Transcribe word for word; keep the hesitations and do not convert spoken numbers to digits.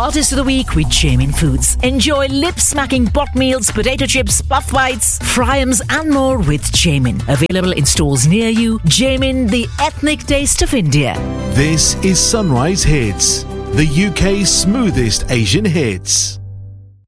Artist of the Week with Jamin Foods. Enjoy lip-smacking pot meals, potato chips, puff bites, fryums and more with Jamin. Available in stores near you. Jamin, the ethnic taste of India. This is Sunrise Hits, the U K's smoothest Asian hits.